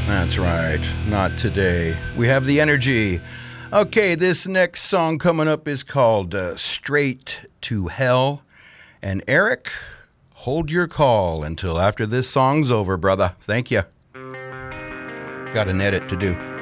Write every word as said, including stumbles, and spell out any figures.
That's right. Not today. We have the energy. Okay, this next song coming up is called uh, Straight to Hell. And Eric, hold your call until after this song's over, brother. Thank you. Got an edit to do.